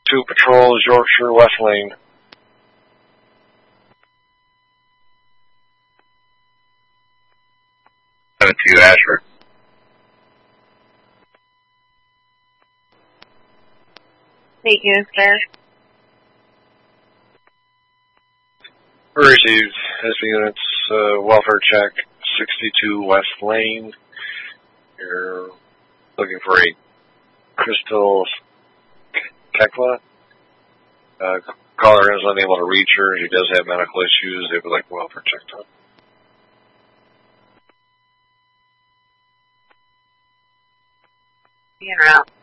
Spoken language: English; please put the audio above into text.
2 patrols, Yorkshire, West Lane. To Ashford. Thank you, sir. Received SB units, welfare check, 62 West Lane. You're looking for a Crystal Kekla. Caller is unable to reach her. She does have medical issues. They would like welfare checked on. In route.